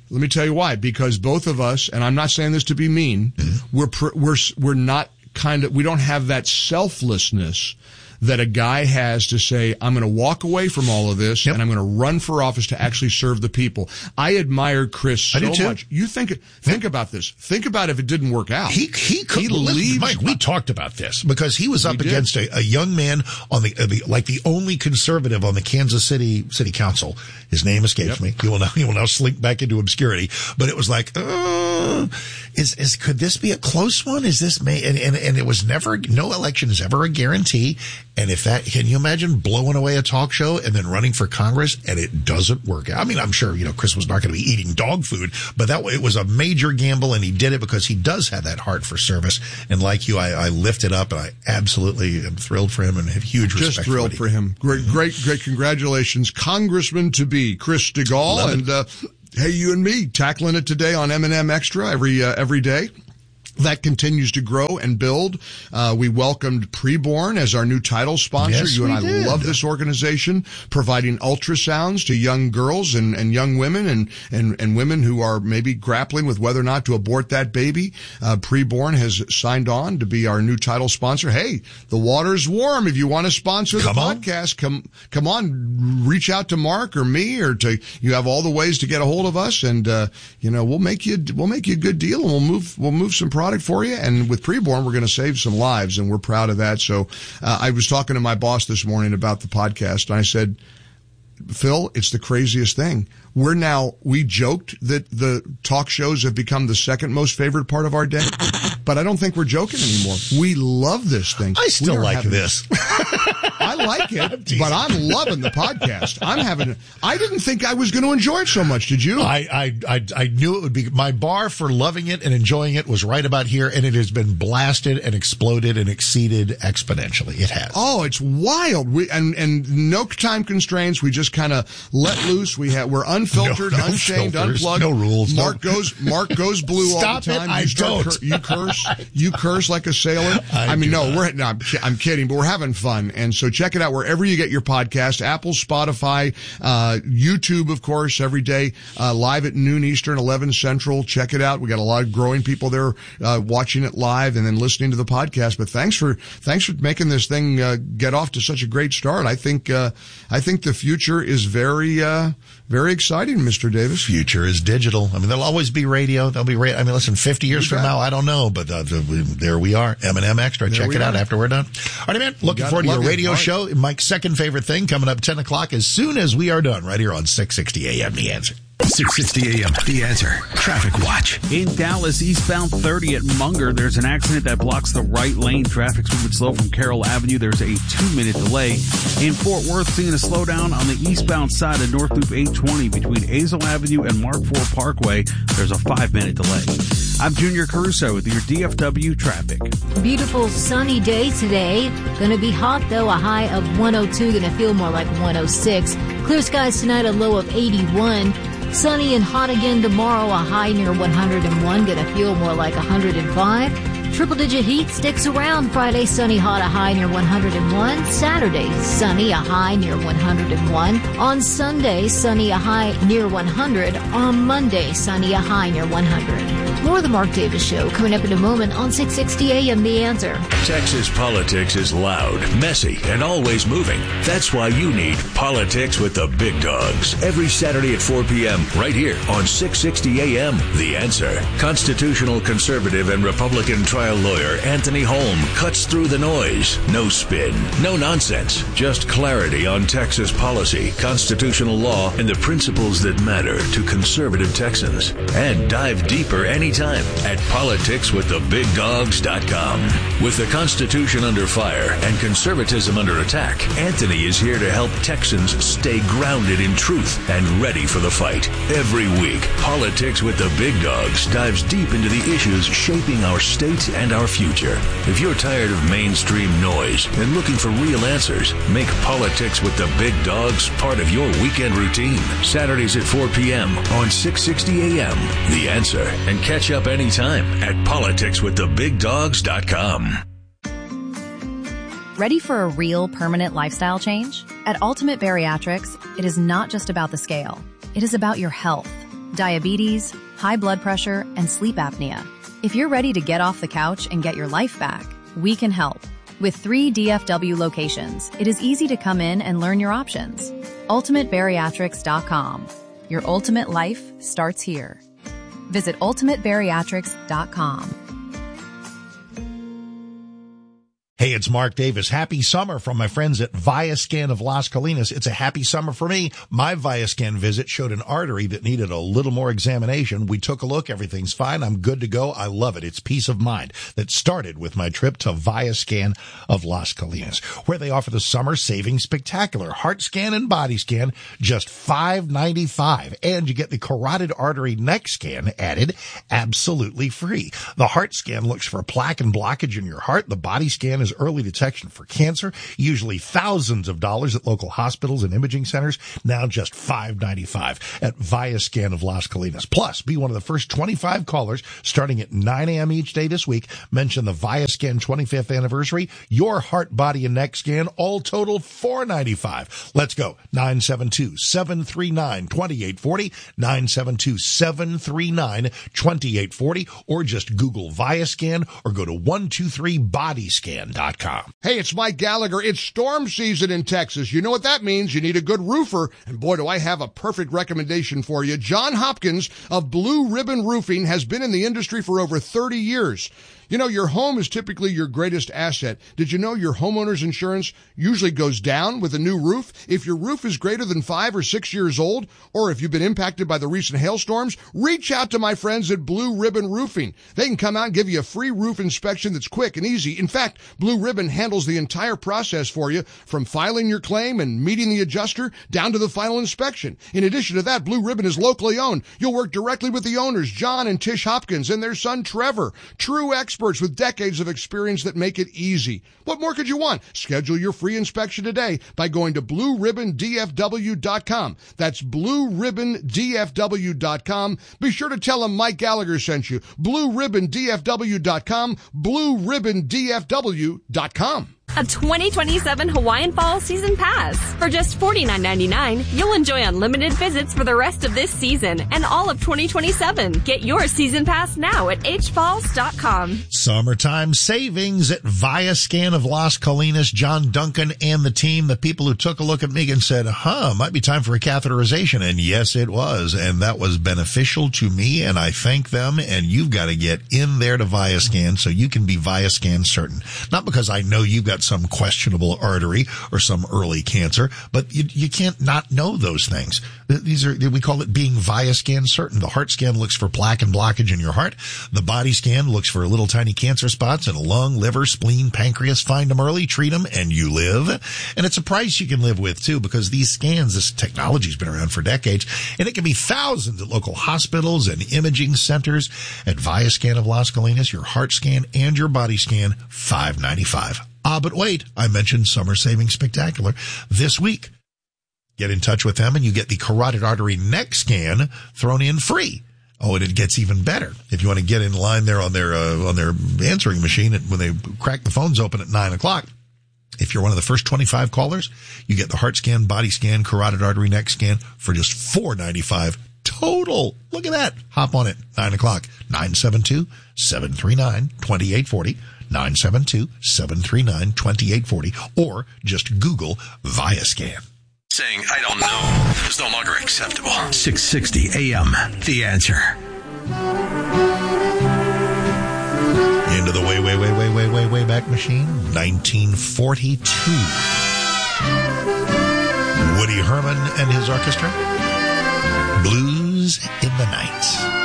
Let me tell you why. Because both of us, and I'm not saying this to be mean, mm-hmm. we're pr- we're we're not kind of we don't have that selflessness that a guy has to say, I'm going to walk away from all of this, yep. and I'm going to run for office to actually serve the people. I admire Chris so much. You think think yep. about this. Think about if it didn't work out. He he could he leaves. Mike, we talked about this because he was up we against a, a young man on the, uh, the like the only conservative on the Kansas City City Council. His name escapes yep. me. He will now he will now slink back into obscurity. But it was like, uh, is is could this be a close one? Is this may and, and and it was never no election is ever a guarantee. And if that, can you imagine blowing away a talk show and then running for Congress and it doesn't work out? I mean, I'm sure, you know, Chris was not going to be eating dog food, but that it was a major gamble and he did it because he does have that heart for service. And like you, I, I lift it up and I absolutely am thrilled for him and have huge respect. Just thrilled for, for him. Great, great, great congratulations. Congressman to be Chris DeGaulle. Love and, uh, hey, you and me tackling it today on M and M Extra every, uh, every day. That continues to grow and build. Uh, we welcomed Preborn as our new title sponsor. Yes, you and we I did. love this organization, providing ultrasounds to young girls and, and young women and, and, and women who are maybe grappling with whether or not to abort that baby. Uh, Preborn has signed on to be our new title sponsor. Hey, the water's warm. If you want to sponsor the come podcast, come, come on, reach out to Mark or me or to, you have all the ways to get a hold of us and, uh, you know, we'll make you, we'll make you a good deal and we'll move, we'll move some product for you. And with Preborn, we're going to save some lives, and we're proud of that. So uh, I was talking to my boss this morning about the podcast, and I said, Phil, it's the craziest thing. We're now, we joked that the talk shows have become the second most favorite part of our day, but I don't think we're joking anymore. We love this thing. I still like this. I like it, but I'm loving the podcast. I'm having, I didn't think I was going to enjoy it so much. Did you? I, I, I, I knew it would be, my bar for loving it and enjoying it was right about here, and it has been blasted and exploded and exceeded exponentially. It has. Oh, it's wild. We, and, and no time constraints. We just kind of let loose. We have, we're unfiltered, no, no unchained, filters, unplugged. No rules. Mark no. goes, Mark goes blue all Stop the time. It, I you start, don't. You curse, you curse like a sailor. I, I mean, no, not. we're, no, I'm, I'm kidding, but we're having fun. And so check it out wherever you get your podcast, Apple, Spotify, uh, YouTube, of course, every day, uh, live at noon Eastern, eleven Central. Check it out. We got a lot of growing people there, uh, watching it live and then listening to the podcast. But thanks for, thanks for making this thing, uh, get off to such a great start. I think, uh, I think the future is very, uh, very exciting, Mister Davis. Future is digital. I mean, there'll always be radio. There'll be radio. I mean, listen, fifty years from now, I don't know, but uh, there we are. M and M Extra. Check it out after we're done. All right, man. Looking forward to your radio show. Mike's second favorite thing coming up ten o'clock as soon as we are done right here on six sixty A M The Answer. six sixty A M The Answer. Traffic Watch. In Dallas, eastbound thirty at Munger, there's an accident that blocks the right lane. Traffic's moving slow from Carroll Avenue. There's a two-minute delay. In Fort Worth, seeing a slowdown on the eastbound side of North Loop eight twenty between Azle Avenue and Mark four Parkway. There's a five-minute delay. I'm Junior Caruso with your D F W traffic. Beautiful sunny day today. Going to be hot, though. A high of one oh two. Going to feel more like one oh six. Clear skies tonight, a low of eighty-one. Sunny and hot again tomorrow, a high near one hundred one, gonna feel more like one hundred five. Triple digit heat sticks around. Friday, sunny, hot, a high near one hundred one. Saturday, sunny, a high near one hundred one. On Sunday, sunny, a high near one hundred. On Monday, sunny, a high near one hundred. More of the Mark Davis Show coming up in a moment on six sixty A M The Answer. Texas politics is loud, messy, and always moving. That's why you need Politics with the Big Dogs. Every Saturday at four p.m. right here on six sixty A M The Answer. Constitutional conservative and Republican trial lawyer Anthony Holm cuts through the noise. No spin, no nonsense, just clarity on Texas policy, constitutional law, and the principles that matter to conservative Texans. And dive deeper anytime at politics with the big dogs dot com. With the Constitution under fire and conservatism under attack, Anthony is here to help Texans stay grounded in truth and ready for the fight. Every week, Politics with the Big Dogs dives deep into the issues shaping our state and our future. If you're tired of mainstream noise and looking for real answers, make Politics with the Big Dogs part of your weekend routine. Saturdays at four p.m. on six sixty A M The Answer. And catch up anytime at politics with the big dogs dot com. Ready for a real permanent lifestyle change? At Ultimate Bariatrics, it is not just about the scale. It is about your health. diabetes, high blood pressure, and sleep apnea. If you're ready to get off the couch and get your life back, we can help. With three D F W locations, it is easy to come in and learn your options. ultimate bariatrics dot com. Your ultimate life starts here. Visit ultimate bariatrics dot com. Hey, it's Mark Davis. Happy summer from my friends at Viascan of Las Colinas. It's a happy summer for me. My Viascan visit showed an artery that needed a little more examination. We took a look. Everything's fine. I'm good to go. I love it. It's peace of mind that started with my trip to Viascan of Las Colinas, where they offer the summer saving spectacular heart scan and body scan, just five ninety-five. And you get the carotid artery neck scan added absolutely free. The heart scan looks for plaque and blockage in your heart. The body scan is early detection for cancer, usually thousands of dollars at local hospitals and imaging centers, now just five ninety-five at Viascan of Las Colinas. Plus, be one of the first twenty-five callers starting at nine a.m. each day this week. Mention the Viascan twenty-fifth anniversary, your heart, body, and neck scan, all total four ninety-five. Let's go. nine seven two, seven three nine, two eight four zero, nine seven two, seven three nine, two eight four zero, or just Google Viascan or go to one two three body scan dot com. Hey, it's Mike Gallagher. It's storm season in Texas. You know what that means. You need a good roofer. And boy, do I have a perfect recommendation for you. John Hopkins of Blue Ribbon Roofing has been in the industry for over thirty years. You know, your home is typically your greatest asset. Did you know your homeowner's insurance usually goes down with a new roof? If your roof is greater than five or six years old, or if you've been impacted by the recent hailstorms, reach out to my friends at Blue Ribbon Roofing. They can come out and give you a free roof inspection that's quick and easy. In fact, Blue Ribbon handles the entire process for you, from filing your claim and meeting the adjuster down to the final inspection. In addition to that, Blue Ribbon is locally owned. You'll work directly with the owners, John and Tish Hopkins, and their son, Trevor. True experts with decades of experience that make it easy. What more could you want? Schedule your free inspection today by going to blue ribbon d f w dot com. That's blue ribbon d f w dot com. Be sure to tell them Mike Gallagher sent you. blue ribbon d f w dot com. blue ribbon d f w dot com. A twenty twenty-seven Hawaiian Fall Season Pass. For just forty-nine ninety-nine, you'll enjoy unlimited visits for the rest of this season and all of twenty twenty-seven. Get your Season Pass now at h falls dot com. Summertime savings at Viascan of Las Colinas. John Duncan and the team, the people who took a look at me and said, huh, might be time for a catheterization. And yes, it was. And that was beneficial to me, and I thank them. And you've got to get in there to Viascan so you can be Viascan certain. Not because I know you've got some questionable artery or some early cancer, but you, you can't not know those things. These are, we call it being Viascan certain. The heart scan looks for plaque and blockage in your heart. The body scan looks for little tiny cancer spots in a lung, liver, spleen, pancreas. Find them early, treat them, and you live. And it's a price you can live with too, because these scans, this technology's been around for decades, and it can be thousands at local hospitals and imaging centers. At Viascan of Las Colinas, your heart scan and your body scan, five ninety-five. Ah, but wait, I mentioned Summer Savings Spectacular this week. Get in touch with them and you get the carotid artery neck scan thrown in free. Oh, and it gets even better. If you want to get in line there on their, uh, on their answering machine when they crack the phones open at nine o'clock, if you're one of the first twenty-five callers, you get the heart scan, body scan, carotid artery neck scan for just four ninety-five total. Look at that. Hop on it. nine o'clock. nine seven two, seven three nine, two eight four zero. nine seven two, seven three nine, two eight four zero. Or just Google Viascan. Saying, I don't know, is no longer acceptable. six sixty A M, The Answer. Into the way, way, way, way, way, way, way back machine. nineteen forty-two. Woody Herman and his orchestra. Blues in the Night.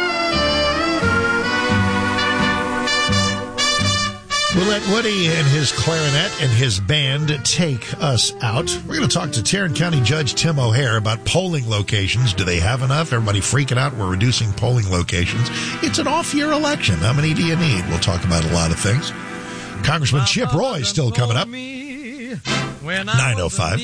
We'll let Woody and his clarinet and his band take us out. We're going to talk to Tarrant County Judge Tim O'Hare about polling locations. Do they have enough? Everybody freaking out. We're reducing polling locations. It's an off-year election. How many do you need? We'll talk about a lot of things. Congressman Chip Roy still coming up. nine oh five.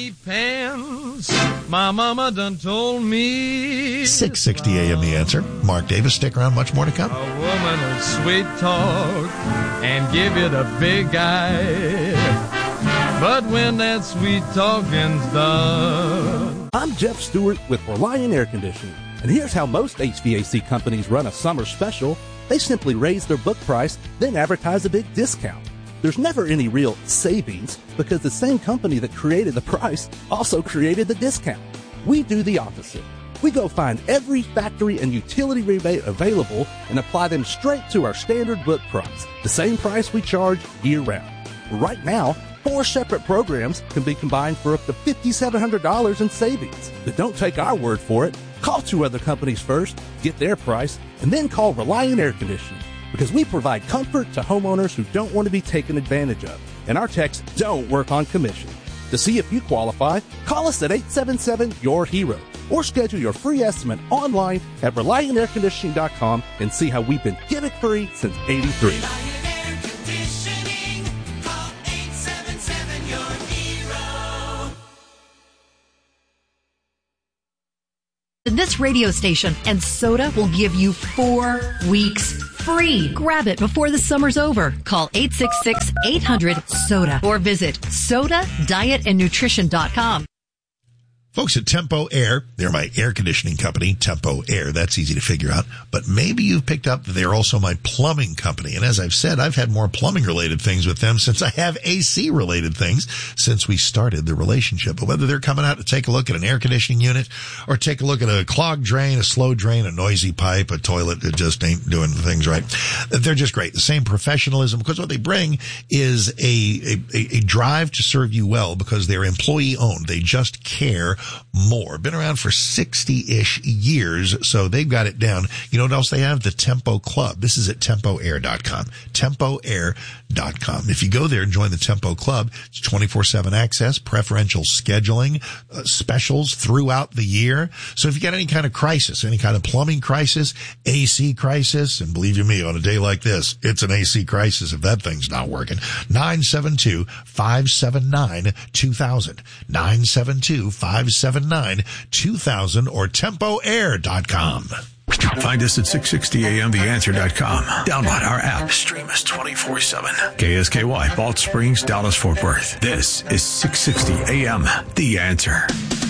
My mama done told me. six sixty A M The Answer. Mark Davis, stick around. Much more to come. A woman of sweet talk and give you the big eye. But when that sweet talking's done. I'm Jeff Stewart with Reliant Air Conditioning. And here's how most H V A C companies run a summer special. They simply raise their book price, then advertise a big discount. There's never any real savings because the same company that created the price also created the discount. We do the opposite. We go find every factory and utility rebate available and apply them straight to our standard book price, the same price we charge year-round. Right now, four separate programs can be combined for up to five thousand seven hundred dollars in savings. But don't take our word for it. Call two other companies first, get their price, and then call Reliant Air Conditioning, because we provide comfort to homeowners who don't want to be taken advantage of, and our techs don't work on commission. To see if you qualify, call us at eight seven seven, Y O U R HERO, or schedule your free estimate online at reliant air conditioning dot com and see how we've been gimmick-free since eighty-three. This radio station and Soda will give you four weeks free. Grab it before the summer's over. Call eight six six, eight hundred, SODA or visit soda diet and nutrition dot com. Folks at Tempo Air, they're my air conditioning company, Tempo Air. That's easy to figure out. But maybe you've picked up that they're also my plumbing company. And as I've said, I've had more plumbing-related things with them since I have A C-related things since we started the relationship. But whether they're coming out to take a look at an air conditioning unit or take a look at a clogged drain, a slow drain, a noisy pipe, a toilet that just ain't doing things right, they're just great. The same professionalism, because what they bring is a, a, a drive to serve you well because they're employee-owned. They just care more. Been around for sixty-ish years, so they've got it down. You know what else they have? The Tempo Club. This is at tempo air dot com. tempo air dot com. If you go there and join the Tempo Club, it's twenty-four seven access, preferential scheduling, uh, specials throughout the year. So if you got any kind of crisis, any kind of plumbing crisis, A C crisis, and believe you me, on a day like this, it's an A C crisis if that thing's not working. nine seven two, five seven nine, two thousand. nine seven two, five seven nine, two thousand or tempo air dot com. Find us at six sixty A M the answer dot com. Download our app. Stream us twenty-four seven. K S K Y, Balch Springs, Dallas, Fort Worth. This is six sixty A M The Answer.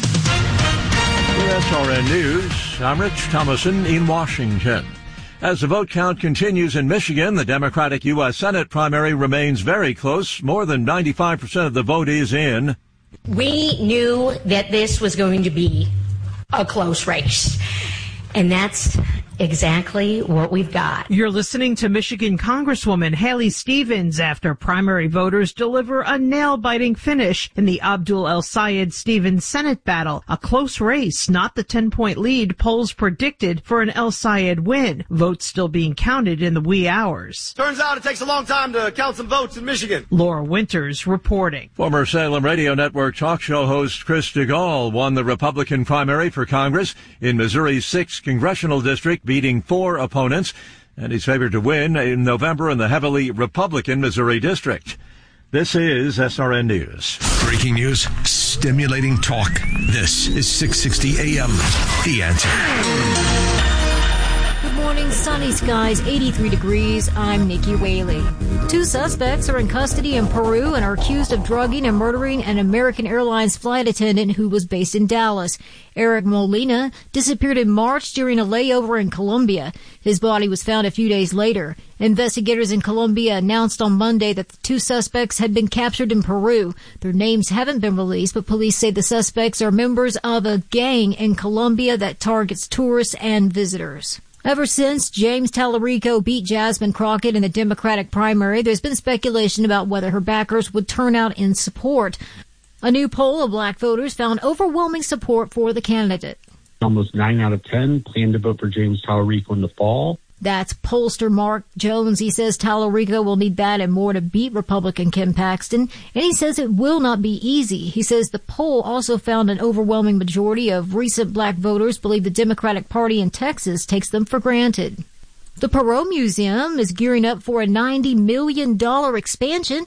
S R N News, I'm Rich Thomason in Washington. As the vote count continues in Michigan, the Democratic U S Senate primary remains very close. More than ninety-five percent of the vote is in. We knew that this was going to be a close race, and that's exactly what we've got. You're listening to Michigan Congresswoman Haley Stevens after primary voters deliver a nail-biting finish in the Abdul El Sayed Stevens Senate battle. A close race, not the ten-point lead polls predicted for an El Sayed win. Votes still being counted in the wee hours. Turns out it takes a long time to count some votes in Michigan. Laura Winters reporting. Former Salem Radio Network talk show host Chris DeGaulle won the Republican primary for Congress in Missouri's sixth congressional district, beating four opponents, and he's favored to win in November in the heavily Republican Missouri district. This is S R N News. Breaking news, stimulating talk. This is six sixty A M The Answer. Good morning, sunny skies, eighty-three degrees. I'm Nikki Whaley. Two suspects are in custody in Peru and are accused of drugging and murdering an American Airlines flight attendant who was based in Dallas. Eric Molina disappeared in March during a layover in Colombia. His body was found a few days later. Investigators in Colombia announced on Monday that the two suspects had been captured in Peru. Their names haven't been released, but police say the suspects are members of a gang in Colombia that targets tourists and visitors. Ever since James Tallarico beat Jasmine Crockett in the Democratic primary, there's been speculation about whether her backers would turn out in support. A new poll of black voters found overwhelming support for the candidate. Almost nine out of ten plan to vote for James Tallarico in the fall. That's pollster Mark Jones. He says Tallarico will need that and more to beat Republican Ken Paxton, and he says it will not be easy. He says the poll also found an overwhelming majority of recent black voters believe the Democratic Party in Texas takes them for granted. The Perot Museum is gearing up for a ninety million dollars expansion.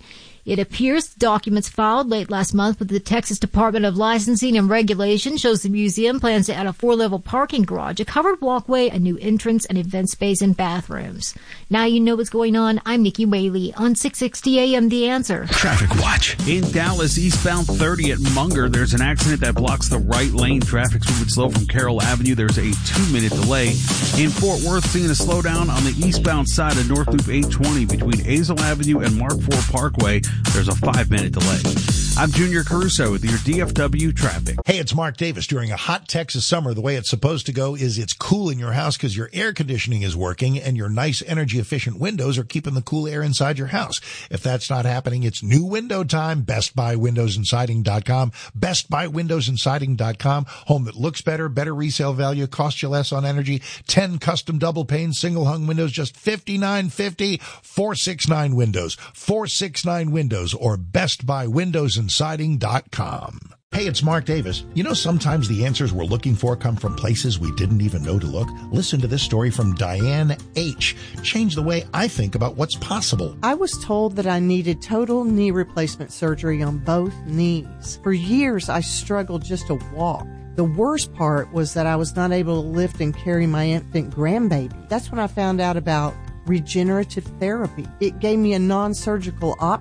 It appears the documents filed late last month with the Texas Department of Licensing and Regulation shows the museum plans to add a four-level parking garage, a covered walkway, a new entrance, an event space, and bathrooms. Now you know what's going on. I'm Nikki Whaley on six sixty A M The Answer. Traffic Watch. In Dallas, eastbound thirty at Munger, there's an accident that blocks the right lane. Traffic's moving slow from Carroll Avenue. There's a two-minute delay. In Fort Worth, seeing a slowdown on the eastbound side of North Loop eight twenty between Azle Avenue and Mark four Parkway. There's a five-minute delay. I'm Junior Caruso with your D F W traffic. Hey, it's Mark Davis. During a hot Texas summer, the way it's supposed to go is it's cool in your house because your air conditioning is working and your nice energy-efficient windows are keeping the cool air inside your house. If that's not happening, it's new window time. Best Buy Windows and Siding dot com. Best Buy Windows and Siding dot com. Home that looks better, better resale value, costs you less on energy. ten custom double pane, single hung windows, just fifty-nine fifty. four sixty-nine Windows. four sixty-nine Windows or Best Buy Windows and Siding dot com. Hey, it's Mark Davis. You know, sometimes the answers we're looking for come from places we didn't even know to look. Listen to this story from Diane H. Changed the way I think about what's possible. I was told that I needed total knee replacement surgery on both knees. For years, I struggled just to walk. The worst part was that I was not able to lift and carry my infant grandbaby. That's when I found out about regenerative therapy. It gave me a non-surgical option